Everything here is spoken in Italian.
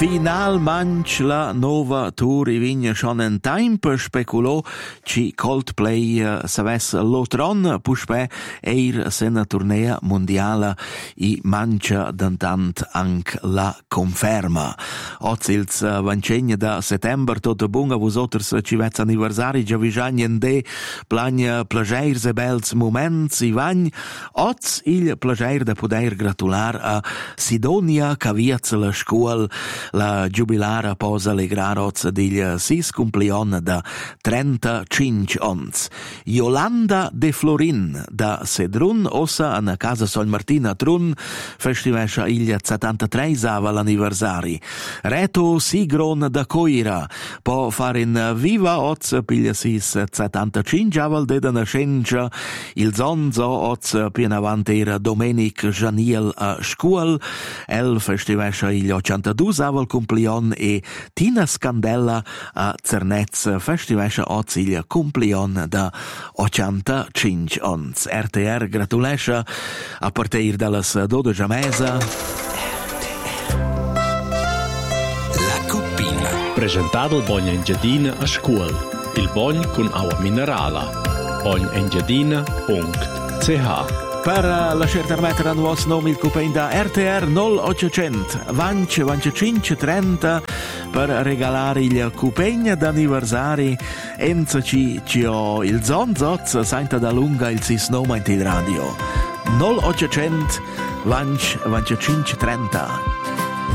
Finalmente la nova tour i vigna schon en time speculò ci Coldplay saves l'otron puspe eir sena turnea mondiala i mancia d'antant anc la conferma. Ozils vancegna da settember tot bunga vosoters ci vez anniversari già visanien de plagna plageirs e bels moments i vagn oz il plageir da poder gratular a Sidonia caviaz la scuol la giubilara posa allegrar oz digl sis cumplion da 35 ons. Yolanda de Florin da Sedrun ossa a casa Sol Martina Trun festivescha il 73 ava l'anniversari. Reto Sigron da Coira po far in viva oz piglia sis 75 aval de da nascenza il zonzo oz pien avanti era Domenic Janiel a scuol el festivescha il 82 aval cumplion e Tina Scandella a Cernez festivescha oz il cumplion da 85 ons. RTR gratulescha a partir dallas 12 mesa. La Cuppina. Presentato il Bogna Engiadina a scuola. Il Bogna con acqua minerale. bognaengiadina.ch. Per lasciar permettere a nuovo nome il coupé da RTR 0800 25 30 per regalare il coupé d'anniversari enza ci ho il zonzoz senta da lunga il sis nome in radio 0800 25 30.